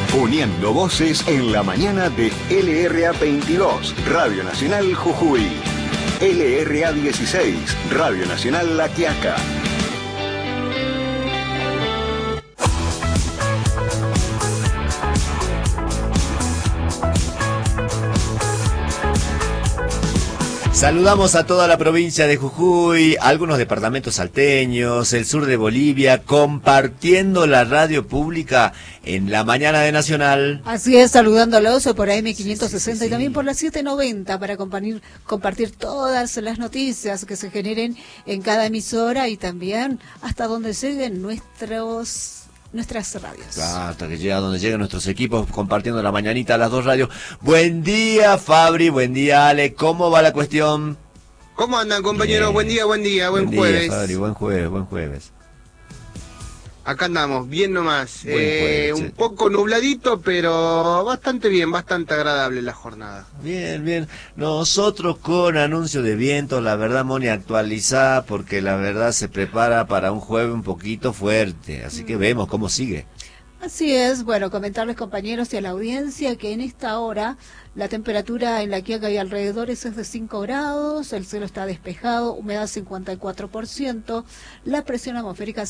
Uniendo voces en la mañana de LRA 22, Radio Nacional Jujuy. LRA 16, Radio Nacional La Quiaca. Saludamos a toda la provincia de Jujuy, algunos departamentos salteños, el sur de Bolivia, compartiendo la radio pública en la mañana de Nacional. Así es, saludándolos por AM560 y también por la 790 para compartir todas las noticias que se generen en cada emisora y también hasta donde lleguen nuestras radios. Hasta que llega donde lleguen nuestros equipos compartiendo la mañanita a las dos radios. Buen día, Fabri, buen día, Ale, ¿cómo va la cuestión? ¿Cómo andan, compañeros? Buen día, buen jueves. Día, Fabri, buen jueves. Acá andamos, bien nomás. Jueves, un poco nubladito, pero bastante bien, bastante agradable la jornada. Bien. Nosotros con anuncio de vientos, la verdad, Moni, actualizada, porque la verdad se prepara para un jueves un poquito fuerte. Así que vemos cómo sigue. Así es, bueno, comentarles, compañeros, y a la audiencia que en esta hora la temperatura en La Quiaca y alrededores es de 5 grados, el cielo está despejado, humedad 54%, la presión atmosférica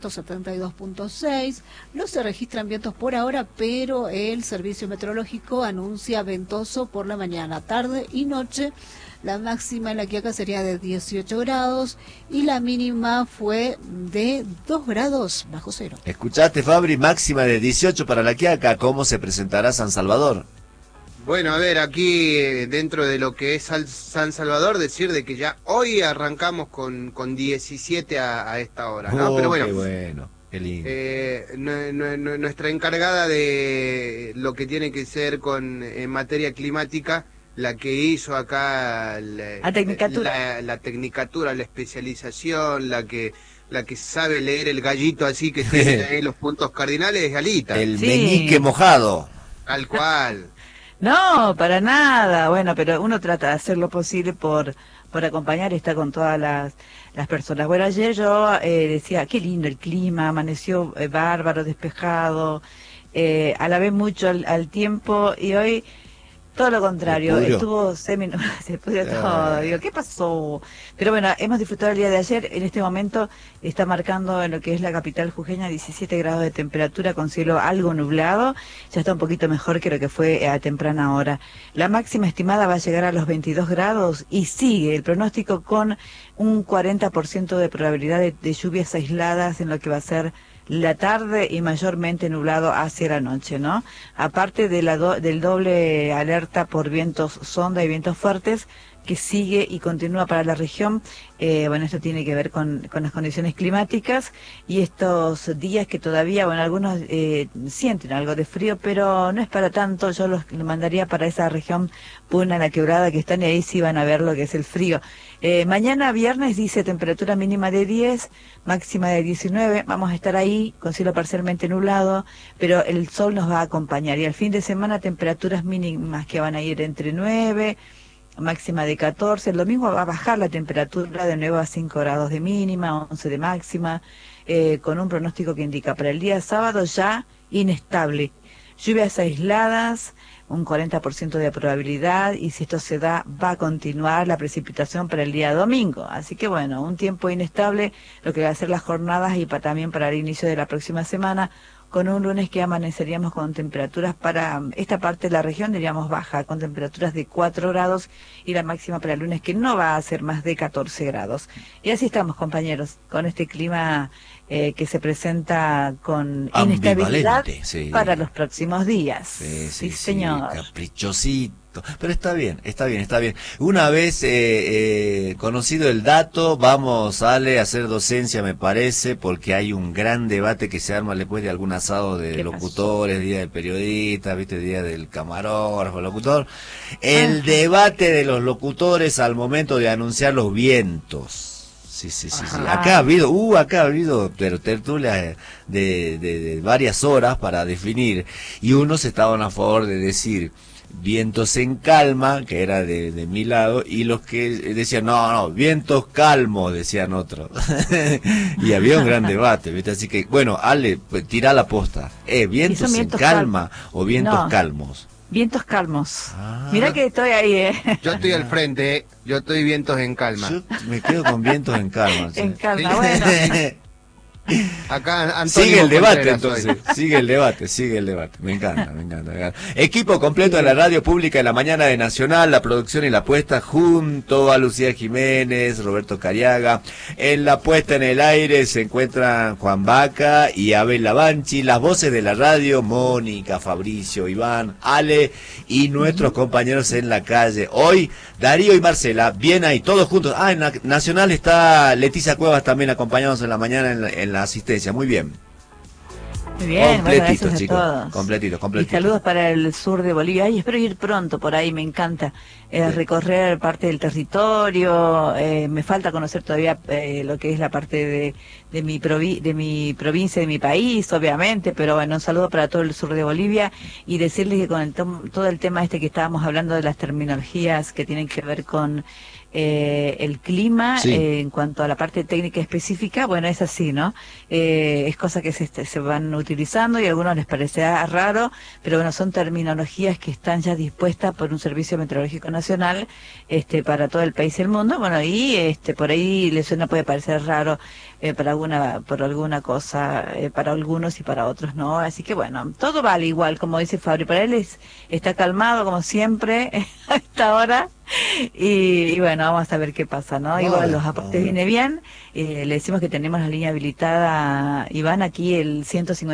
672.6, no se registran vientos por ahora, pero el servicio meteorológico anuncia ventoso por la mañana, tarde y noche. La máxima en La Quiaca sería de 18 grados y la mínima fue de 2 grados bajo cero. ¿Escuchaste, Fabri? Máxima de 18 para La Quiaca. ¿Cómo se presentará San Salvador? Bueno, a ver, aquí dentro de lo que es San Salvador, decir de que ya hoy arrancamos con 17 a esta hora, ¿no? Pero bueno, qué bueno. Qué lindo. Nuestra encargada de lo que tiene que ser en materia climática, la que hizo acá la tecnicatura, la especialización, la que sabe leer el gallito así que tiene ahí los puntos cardinales, es Alita. El meñique mojado. Tal cual. No, para nada. Bueno, pero uno trata de hacer lo posible por acompañar y estar con todas las personas. Bueno, ayer yo decía, qué lindo el clima, amaneció bárbaro, despejado, alabé mucho al tiempo y hoy todo lo contrario, estuvo se pudrió todo, digo, ¿qué pasó? Pero bueno, hemos disfrutado el día de ayer, en este momento está marcando en lo que es la capital jujeña 17 grados de temperatura con cielo algo nublado, ya está un poquito mejor que lo que fue a temprana hora. La máxima estimada va a llegar a los 22 grados y sigue el pronóstico con un 40% de probabilidad de lluvias aisladas en lo que va a ser la tarde y mayormente nublado hacia la noche, ¿no? Aparte de del doble alerta por vientos sonda y vientos fuertes que sigue y continúa para la región, bueno, esto tiene que ver con las condiciones climáticas y estos días que todavía, bueno, algunos sienten algo de frío, pero no es para tanto. Yo los mandaría para esa región Puna, La Quebrada, que están y ahí sí van a ver lo que es el frío. Mañana viernes dice temperatura mínima de 10, máxima de 19, vamos a estar ahí con cielo parcialmente nublado, pero el sol nos va a acompañar y al fin de semana temperaturas mínimas que van a ir entre 9, máxima de 14, el domingo va a bajar la temperatura de nuevo a 5 grados de mínima, 11 de máxima, con un pronóstico que indica para el día sábado ya inestable, lluvias aisladas, un 40% de probabilidad y si esto se da va a continuar la precipitación para el día domingo, así que bueno, un tiempo inestable, lo que va a ser las jornadas y también para el inicio de la próxima semana, con un lunes que amaneceríamos con temperaturas para esta parte de la región, diríamos baja, con temperaturas de 4 grados y la máxima para el lunes que no va a ser más de 14 grados. Y así estamos, compañeros, con este clima que se presenta con inestabilidad para los próximos días. Sí, señor. Caprichosito. Pero está bien. Una vez conocido el dato, vamos, Ale, a hacer docencia, me parece, porque hay un gran debate que se arma después de algún asado de locutores, día del periodista, viste, día del camarógrafo, locutor. El debate de los locutores al momento de anunciar los vientos. Sí. Acá ha habido tertulias de varias horas para definir, y unos estaban a favor de decir vientos en calma, que era de mi lado, y los que decían, no, vientos calmos, decían otros. Y había un gran debate, ¿viste? Así que, bueno, Ale, pues, tira la posta. ¿Vientos en calma o vientos calmos? Vientos calmos. Mirá que estoy ahí, Yo estoy al frente, yo estoy vientos en calma. Yo me quedo con vientos en calma. En calma, bueno. Acá Antonio sigue el debate Contreras entonces, sigue el debate, me encanta. Equipo completo de la radio pública en la mañana de Nacional, la producción y la puesta junto a Lucía Jiménez, Roberto Cariaga. En la puesta en el aire se encuentran Juan Vaca y Abel Lavanchi, las voces de la radio, Mónica, Fabricio, Iván, Ale y nuestros compañeros en la calle. Hoy Darío y Marcela, bien ahí, todos juntos. En la Nacional está Leticia Cuevas también acompañándonos en la mañana en la asistencia, muy bien. Muy bien, completito, bueno, chicos, todos. completito. Y saludos para el sur de Bolivia. Ay, espero ir pronto por ahí, me encanta recorrer parte del territorio. Me falta conocer todavía lo que es la parte de mi provincia, de mi país, obviamente, pero bueno, un saludo para todo el sur de Bolivia y decirles que con todo el tema que estábamos hablando de las terminologías que tienen que ver con el clima, sí. En cuanto a la parte técnica específica, bueno, es así, ¿no? Es cosa que se van utilizando y a algunos les parecerá raro, pero bueno, son terminologías que están ya dispuestas por un Servicio Meteorológico Nacional para todo el país y el mundo, bueno, y por ahí les suena, puede parecer raro por alguna cosa, para algunos y para otros no, así que bueno, todo vale igual, como dice Fabri, para él está calmado como siempre a esta hora. Y bueno, vamos a ver qué pasa, ¿no? Igual los aportes viene bien. Le decimos que tenemos la línea habilitada, Iván, aquí el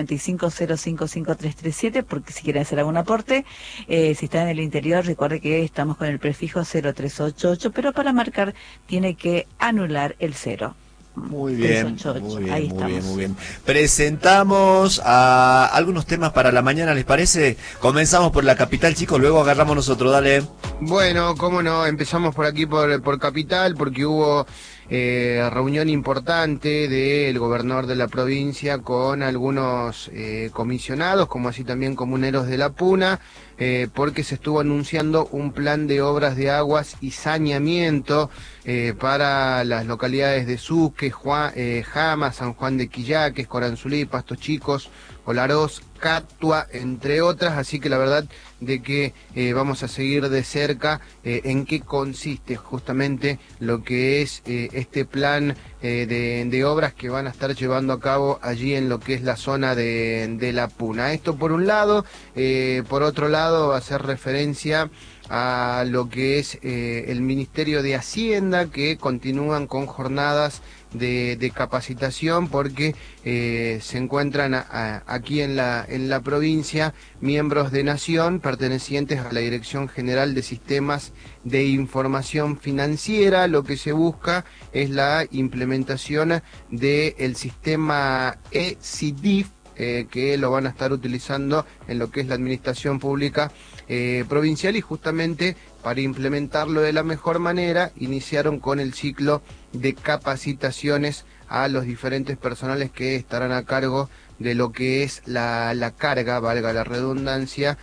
155-055-337, porque si quieren hacer algún aporte. Si está en el interior, recuerde que estamos con el prefijo 0388, pero para marcar tiene que anular el 0. Muy bien, 388. muy bien. Presentamos a algunos temas para la mañana, ¿les parece? Comenzamos por la capital, chicos, luego agarramos nosotros, dale. Bueno, cómo no, empezamos por aquí, por capital, porque hubo reunión importante del gobernador de la provincia con algunos comisionados, como así también comuneros de la Puna, porque se estuvo anunciando un plan de obras de aguas y saneamiento para las localidades de Sucre, Jama, San Juan de Quillaques, Coranzulí, Pastos Chicos, Olaroz, Catua, entre otras, así que la verdad de que vamos a seguir de cerca en qué consiste justamente lo que es este plan de obras que van a estar llevando a cabo allí en lo que es la zona de la Puna. Esto por un lado, por otro lado va a hacer referencia a lo que es el Ministerio de Hacienda, que continúan con jornadas de capacitación porque se encuentran aquí en la provincia miembros de Nación pertenecientes a la Dirección General de Sistemas de Información Financiera. Lo que se busca es la implementación del sistema ECDIF, que lo van a estar utilizando en lo que es la administración pública provincial, y justamente para implementarlo de la mejor manera iniciaron con el ciclo de capacitaciones a los diferentes personales que estarán a cargo de lo que es la carga, valga la redundancia,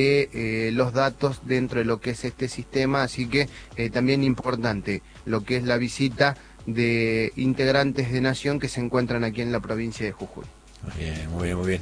de los datos dentro de lo que es este sistema. Así que también importante lo que es la visita de integrantes de Nación que se encuentran aquí en la provincia de Jujuy. Muy bien.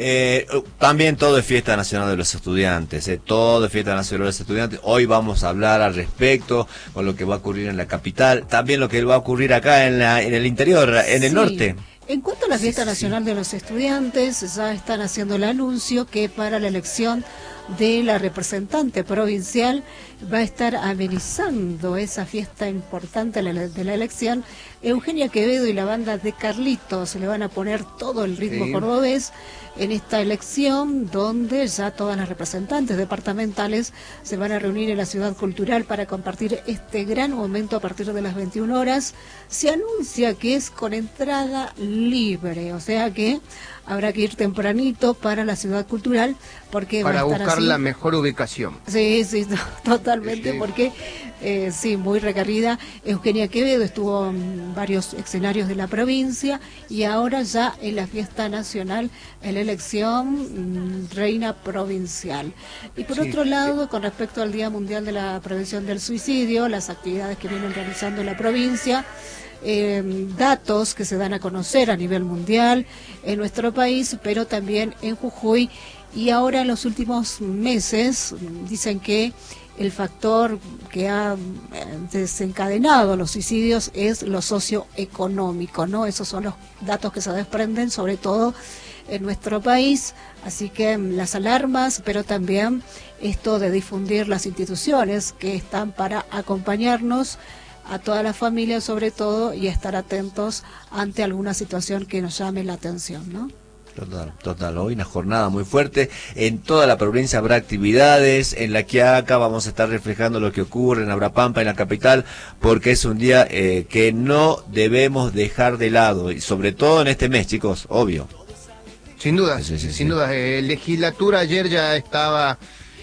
También todo es Fiesta Nacional de los Estudiantes, todo es Fiesta Nacional de los Estudiantes. Hoy vamos a hablar al respecto con lo que va a ocurrir en la capital, también lo que va a ocurrir acá en el interior, en el norte. En cuanto a la Fiesta Nacional de los Estudiantes, ya están haciendo el anuncio que para la elección de la representante provincial va a estar amenizando esa fiesta importante de la elección Eugenia Quevedo y la banda de Carlitos. Le van a poner todo el ritmo cordobés en esta elección, donde ya todas las representantes departamentales se van a reunir en la Ciudad Cultural para compartir este gran momento a partir de las 21 horas. Se anuncia que es con entrada libre, o sea que habrá que ir tempranito para la Ciudad Cultural porque para va a estar buscar la mejor ubicación. Sí, totalmente, porque sí, muy requerida. Eugenia Quevedo estuvo en varios escenarios de la provincia y ahora ya en la fiesta nacional, en la elección reina provincial. Y por otro lado, con respecto al Día Mundial de la Prevención del Suicidio, las actividades que vienen realizando en la provincia, datos que se dan a conocer a nivel mundial en nuestro país, pero también en Jujuy. Y ahora en los últimos meses dicen que el factor que ha desencadenado los suicidios es lo socioeconómico, ¿no? Esos son los datos que se desprenden, sobre todo en nuestro país. Así que las alarmas, pero también esto de difundir las instituciones que están para acompañarnos a toda la familia, sobre todo, y estar atentos ante alguna situación que nos llame la atención, ¿no? Total. Hoy una jornada muy fuerte. En toda la provincia habrá actividades. En La Quiaca vamos a estar reflejando lo que ocurre en Abrapampa, en la capital, porque es un día que no debemos dejar de lado, y sobre todo en este mes, chicos, obvio. Sin duda, sin duda. Legislatura ayer ya estaba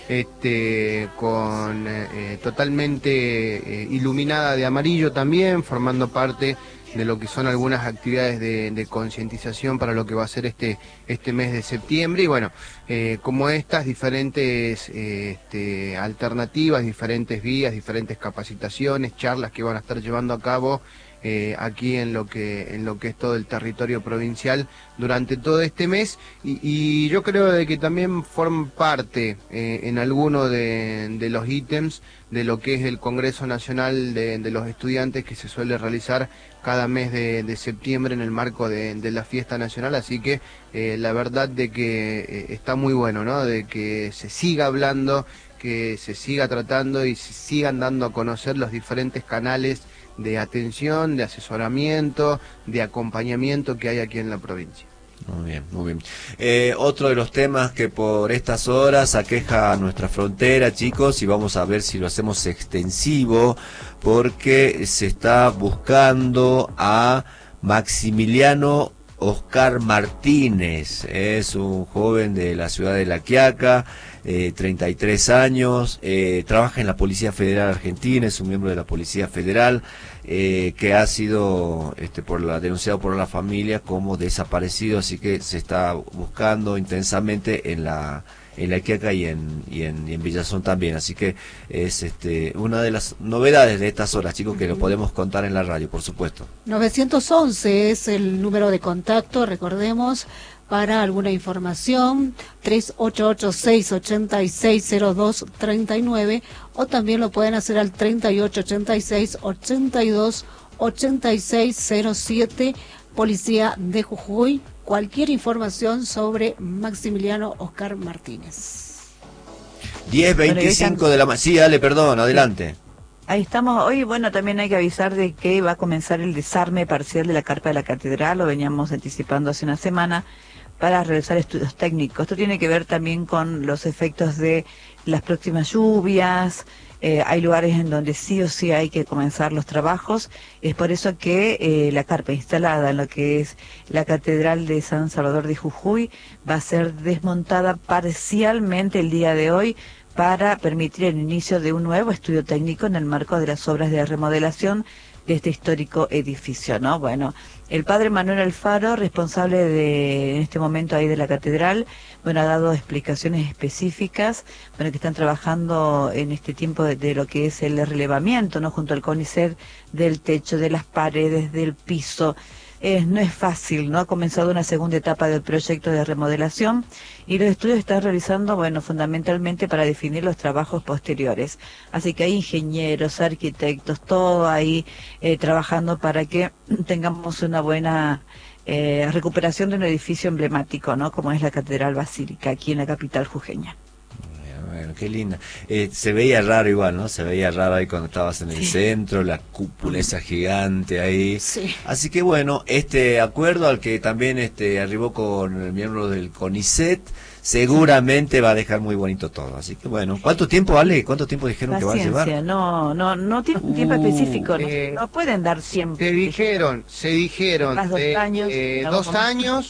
totalmente iluminada de amarillo también, formando parte de lo que son algunas actividades de concientización para lo que va a ser este mes de septiembre. Y bueno, como estas diferentes alternativas, diferentes vías, diferentes capacitaciones, charlas que van a estar llevando a cabo aquí en lo que es todo el territorio provincial durante todo este mes, y yo creo de que también forman parte en alguno de los ítems de lo que es el Congreso Nacional de los Estudiantes, que se suele realizar cada mes de septiembre en el marco de la fiesta nacional. Así que la verdad de que está muy bueno, ¿no? De que se siga hablando, que se siga tratando y se sigan dando a conocer los diferentes canales de atención, de asesoramiento, de acompañamiento que hay aquí en la provincia. Muy bien. Otro de los temas que por estas horas aqueja a nuestra frontera, chicos, y vamos a ver si lo hacemos extensivo, porque se está buscando a Maximiliano Oscar Martínez. Es un joven de la ciudad de La Quiaca, 33 años, trabaja en la Policía Federal Argentina, es un miembro de la Policía Federal, que ha sido denunciado por la familia como desaparecido, así que se está buscando intensamente en la Quiaca y en Villazón también. Así que es una de las novedades de estas horas, chicos, que lo podemos contar en la radio, por supuesto. 911 es el número de contacto, recordemos, para alguna información, 3886-860239, o también lo pueden hacer al 3886-828607, Policía de Jujuy. Cualquier información sobre Maximiliano Oscar Martínez. 10:25 de la mañana. Sí, Ale, perdón, adelante. Ahí estamos. Hoy, bueno, también hay que avisar de que va a comenzar el desarme parcial de la carpa de la catedral, lo veníamos anticipando hace una semana, para realizar estudios técnicos. Esto tiene que ver también con los efectos de las próximas lluvias. Hay lugares en donde sí o sí hay que comenzar los trabajos. Es por eso que la carpa instalada en lo que es la Catedral de San Salvador de Jujuy va a ser desmontada parcialmente el día de hoy para permitir el inicio de un nuevo estudio técnico en el marco de las obras de remodelación de este histórico edificio, ¿no? Bueno, el padre Manuel Alfaro, responsable en este momento ahí de la catedral, bueno, ha dado explicaciones específicas, bueno, que están trabajando en este tiempo de lo que es el relevamiento, ¿no? Junto al CONICET, del techo, de las paredes, del piso. No es fácil, ¿no? Ha comenzado una segunda etapa del proyecto de remodelación y los estudios están realizando, bueno, fundamentalmente para definir los trabajos posteriores. Así que hay ingenieros, arquitectos, todo ahí trabajando para que tengamos una buena recuperación de un edificio emblemático, ¿no? Como es la Catedral Basílica, aquí en la capital jujeña. Bueno, qué linda. Se veía raro igual, ¿no? Se veía raro ahí cuando estabas en el centro, la cúpula esa gigante ahí. Sí. Así que bueno, este acuerdo al que también arribó con el miembro del CONICET, seguramente va a dejar muy bonito todo. Así que bueno, ¿cuánto tiempo, Ale? ¿Cuánto tiempo dijeron que va a llevar? No tiene un tiempo específico, no pueden dar siempre. Se dijeron más 2 años. 2 años,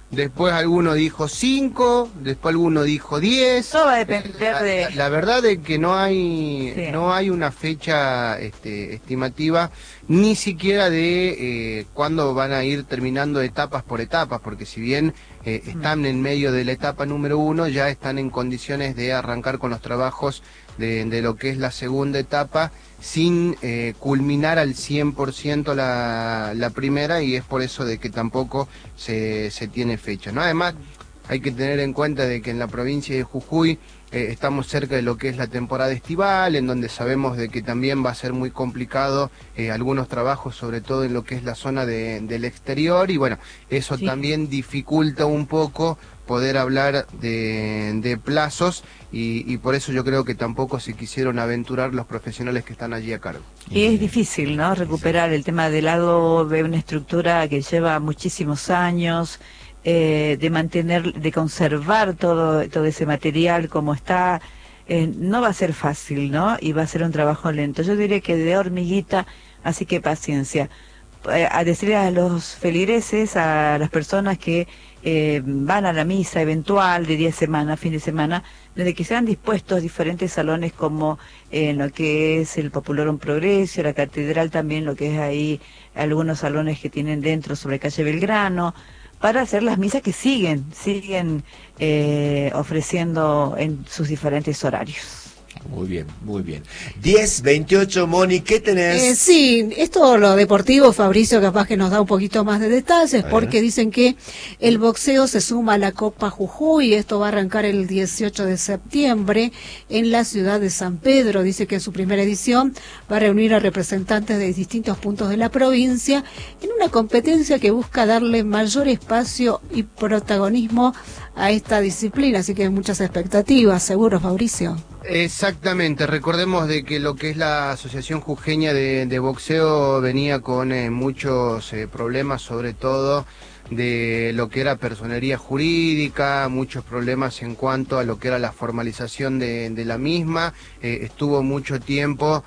después alguno dijo 5, después alguno dijo 10. Todo va a depender de... La verdad es que no hay una fecha estimativa, ni siquiera de cuándo van a ir terminando etapas por etapas, porque si bien están en medio de la etapa número 1, ya están en condiciones de arrancar con los trabajos de lo que es la segunda etapa, sin culminar al 100% la primera, y es por eso de que tampoco se tiene fecha, ¿no? Además, hay que tener en cuenta de que en la provincia de Jujuy estamos cerca de lo que es la temporada estival, en donde sabemos de que también va a ser muy complicado algunos trabajos, sobre todo en lo que es la zona del exterior, y bueno, eso también dificulta un poco poder hablar de plazos, y por eso yo creo que tampoco se quisieron aventurar los profesionales que están allí a cargo. Y es difícil, ¿no?, recuperar el tema del lado de una estructura que lleva muchísimos años, de mantener, de conservar todo ese material como está. No va a ser fácil, ¿no? Y va a ser un trabajo lento. Yo diría que de hormiguita, así que paciencia. A decirle a los feligreses, a las personas que van a la misa eventual de día de semana, fin de semana, desde que sean dispuestos diferentes salones como en lo que es el Populorum Progreso, la catedral también, lo que es ahí algunos salones que tienen dentro sobre calle Belgrano, para hacer las misas que siguen ofreciendo en sus diferentes horarios. Muy bien, muy bien. 10:28, Moni, ¿qué tenés? Sí, esto lo deportivo, Fabricio capaz que nos da un poquito más de detalles, porque dicen que el boxeo se suma a la Copa Jujuy, esto va a arrancar el 18 de septiembre en la ciudad de San Pedro. Dice que en su primera edición va a reunir a representantes de distintos puntos de la provincia en una competencia que busca darle mayor espacio y protagonismo a esta disciplina, así que hay muchas expectativas, seguro, Fabricio. Exactamente, recordemos de que lo que es la Asociación Jujeña de Boxeo venía con muchos problemas, sobre todo de lo que era personería jurídica, muchos problemas en cuanto a lo que era la formalización de la misma. Estuvo mucho tiempo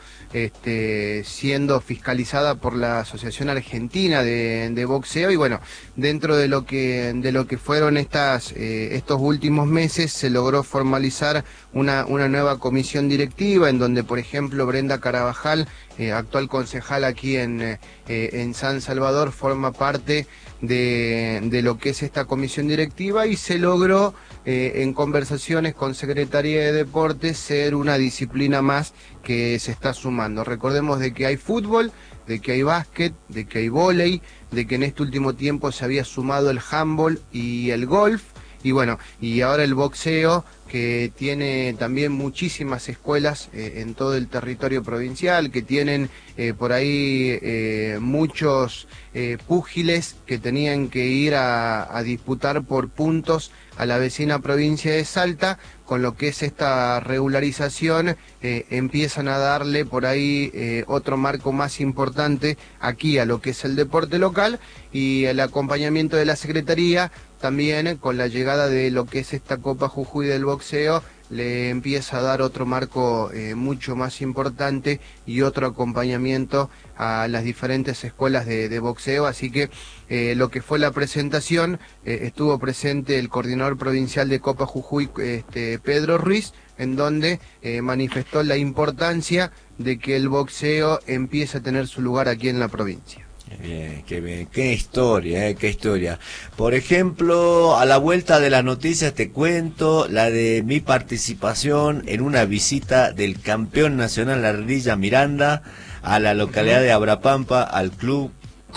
siendo fiscalizada por la Asociación Argentina de Boxeo, y bueno, dentro de lo que fueron estos últimos meses se logró formalizar una nueva comisión directiva, en donde, por ejemplo, Brenda Carabajal, actual concejal aquí en San Salvador, forma parte de lo que es esta comisión directiva, y se logró en conversaciones con Secretaría de Deportes ser una disciplina más que se está sumando. Recordemos de que hay fútbol, de que hay básquet, de que hay vóley, de que en este último tiempo se había sumado el handball y el golf, y bueno, y ahora el boxeo, que tiene también muchísimas escuelas en todo el territorio provincial, que tienen por ahí muchos púgiles que tenían que ir a disputar por puntos a la vecina provincia de Salta. Con lo que es esta regularización, empiezan a darle por ahí otro marco más importante aquí a lo que es el deporte local, y el acompañamiento de la Secretaría también con la llegada de lo que es esta Copa Jujuy del boxeo le empieza a dar otro marco mucho más importante y otro acompañamiento a las diferentes escuelas de boxeo. Así que lo que fue la presentación, estuvo presente el coordinador provincial de Copa Jujuy, Pedro Ruiz, en donde manifestó la importancia de que el boxeo empiece a tener su lugar aquí en la provincia. Bien, qué historia, qué historia. Por ejemplo, a la vuelta de las noticias te cuento la de mi participación en una visita del campeón nacional Ardilla Miranda a la localidad de Abrapampa, al club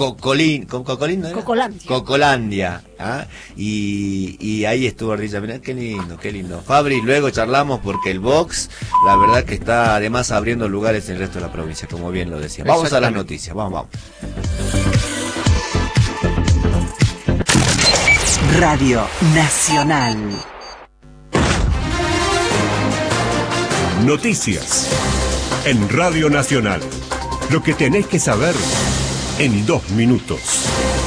Cocolandia, ¿ah? Y ahí estuvo Ardilla Miranda. Qué lindo. Fabri, luego charlamos, porque el box, la verdad que está además abriendo lugares en el resto de la provincia, como bien lo decía. Vamos a las noticias, vamos. Radio Nacional. Noticias en Radio Nacional. Lo que tenés que saber en 2 minutos.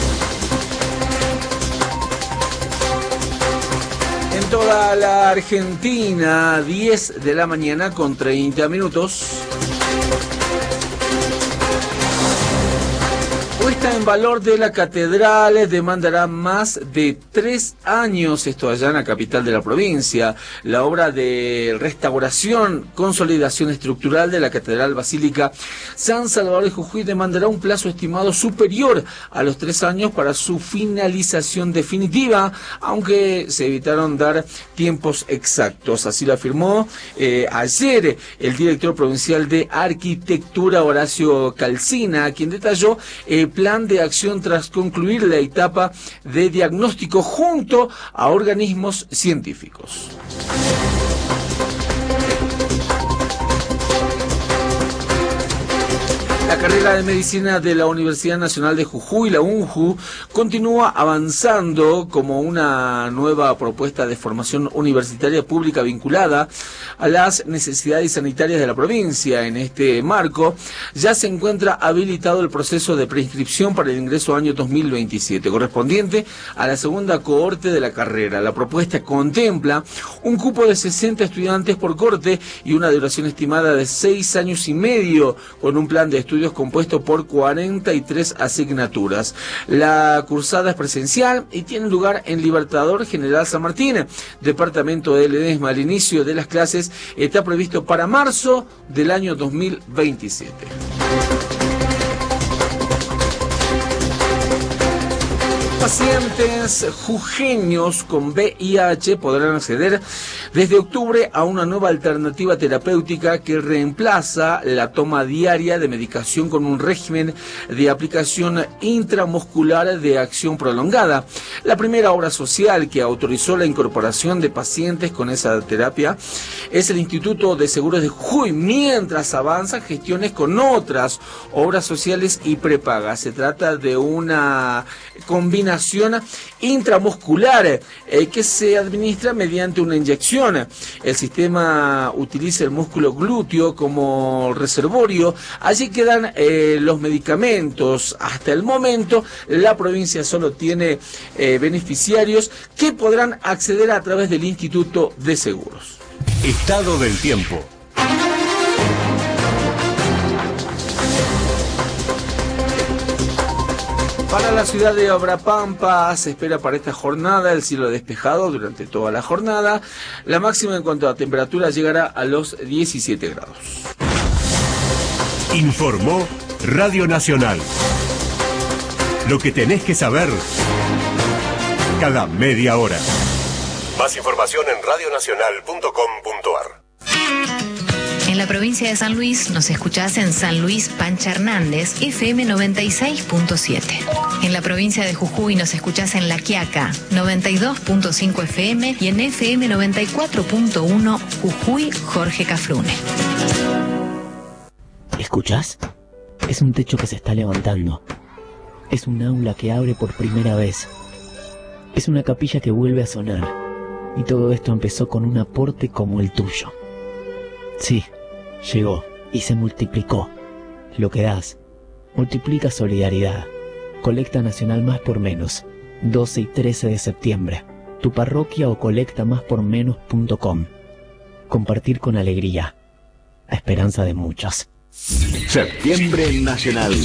En toda la Argentina, 10 de la mañana con 30 minutos. puesta en valor de la catedral demandará más de 3 años, esto allá en la capital de la provincia. La obra de restauración, consolidación estructural de la Catedral Basílica San Salvador de Jujuy demandará un plazo estimado superior a los 3 años para su finalización definitiva, aunque se evitaron dar tiempos exactos. Así lo afirmó ayer el director provincial de Arquitectura, Horacio Calcina, quien detalló el plan de acción tras concluir la etapa de diagnóstico junto a organismos científicos. La carrera de medicina de la Universidad Nacional de Jujuy, la UNJU, continúa avanzando como una nueva propuesta de formación universitaria pública vinculada a las necesidades sanitarias de la provincia. En este marco, ya se encuentra habilitado el proceso de preinscripción para el ingreso año 2027, correspondiente a la segunda cohorte de la carrera. La propuesta contempla un cupo de 60 estudiantes por corte y una duración estimada de 6 años y medio, con un plan de estudios compuesto por 43 asignaturas. La cursada es presencial y tiene lugar en Libertador General San Martín, departamento de Ledesma. El inicio de las clases está previsto para marzo del año 2027. Pacientes jujeños con VIH podrán acceder desde octubre a una nueva alternativa terapéutica que reemplaza la toma diaria de medicación con un régimen de aplicación intramuscular de acción prolongada. La primera obra social que autorizó la incorporación de pacientes con esa terapia es el Instituto de Seguros de Jujuy, mientras avanzan gestiones con otras obras sociales y prepagas. Se trata de una combinación intramuscular que se administra mediante una inyección. El sistema utiliza el músculo glúteo como reservorio. Allí quedan los medicamentos. Hasta el momento la provincia solo tiene beneficiarios que podrán acceder a través del Instituto de Seguros. Estado del tiempo. Para la ciudad de Abrapampa se espera para esta jornada el cielo despejado durante toda la jornada. La máxima en cuanto a temperatura llegará a los 17 grados. Informó Radio Nacional. Lo que tenés que saber cada media hora. Más información en radionacional.com.ar. En la provincia de San Luis nos escuchás en San Luis Pancha Hernández, FM 96.7. En la provincia de Jujuy nos escuchás en La Quiaca, 92.5 FM y en FM 94.1 Jujuy Jorge Cafrune. ¿Escuchás? Es un techo que se está levantando. Es un aula que abre por primera vez. Es una capilla que vuelve a sonar. Y todo esto empezó con un aporte como el tuyo. Sí, llegó y se multiplicó. Lo que das multiplica solidaridad. Colecta Nacional Más por Menos, 12 y 13 de septiembre. Tu parroquia o colectamáspormenos.com. Compartir con alegría. A esperanza de muchos. Septiembre Nacional.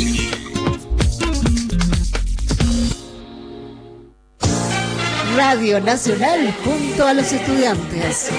Radio Nacional junto a los estudiantes.